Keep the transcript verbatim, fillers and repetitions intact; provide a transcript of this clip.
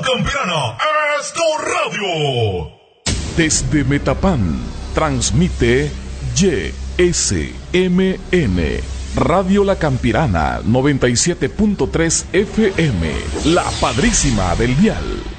Campirana es tu radio. Desde Metapán, transmite Y S M N, Radio La Campirana, noventa y siete punto tres F M, la padrísima del dial.